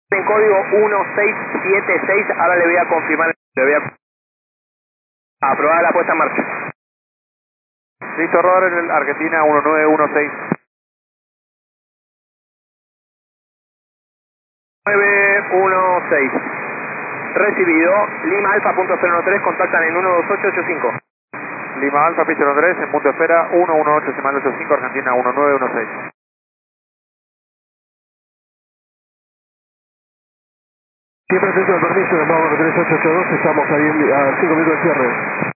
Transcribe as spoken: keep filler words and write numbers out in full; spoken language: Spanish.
En código uno seis siete seis, ahora le voy a confirmar, le voy a aprobar la puesta en marcha. Listo, Robert, Argentina uno nueve uno seis. nueve uno seis. Recibido. Lima Alfa punto cero uno tres, contactan en uno dos ocho ocho cinco. Lima Alfa, pista cero tres, en punto de espera uno uno ocho decimal ocho cinco, Argentina uno nueve uno seis. Siempre atento al permiso de Mauro tres ocho ocho dos, estamos ahí a cinco minutos del cierre.